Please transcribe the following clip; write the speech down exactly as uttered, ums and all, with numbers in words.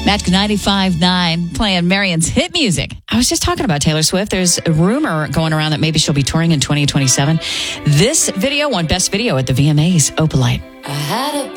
Magic ninety-five point nine playing Marion's hit music. I was just talking about Taylor Swift. There's a rumor going around that maybe she'll be touring in twenty twenty-seven. This video won Best Video at the V M As. Opalite. I had a